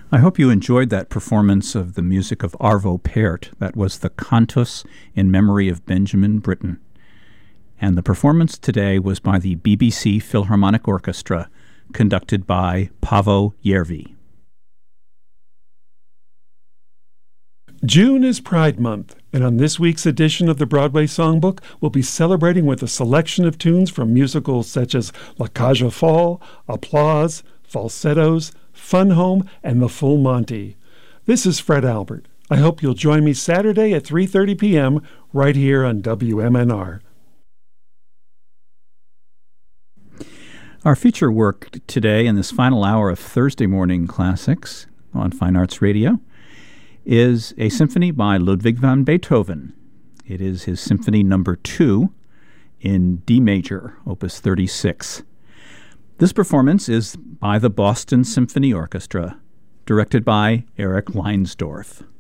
I hope you enjoyed that performance of the music of Arvo Pärt. That was the Cantus in memory of Benjamin Britten. And the performance today was by the BBC Philharmonic Orchestra, conducted by Paavo Järvi. June is Pride Month, and on this week's edition of the Broadway Songbook, we'll be celebrating with a selection of tunes from musicals such as La Cage aux Folles, Applause, Falsettos, Fun Home, and The Full Monty. This is Fred Albert. I hope you'll join me Saturday at 3:30 p.m. right here on WMNR. Our feature work today in this final hour of Thursday Morning Classics on Fine Arts Radio is a symphony by Ludwig van Beethoven. It is his Symphony No. 2 in D major, Opus 36. This performance is by the Boston Symphony Orchestra, directed by Eric Leinsdorf.